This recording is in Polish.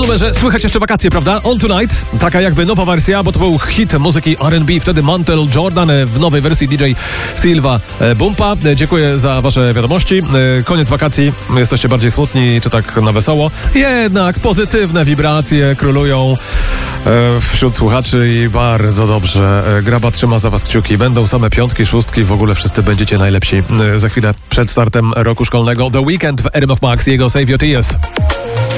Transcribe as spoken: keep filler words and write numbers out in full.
numerze słychać jeszcze wakacje, prawda? On Tonight, taka jakby nowa wersja, bo to był hit muzyki R and B, wtedy Mantle Jordan w nowej wersji D J Silva Bumpa. Dziękuję za wasze wiadomości. Koniec wakacji, jesteście bardziej smutni, czy tak na wesoło? Jednak pozytywne wibracje królują wśród słuchaczy i bardzo dobrze. Graba trzyma za was kciuki. Będą same piątki, szóstki, w ogóle wszyscy będziecie najlepsi. Za chwilę przed startem roku szkolnego The Weekend w R M F Max, jego Save Your Tears.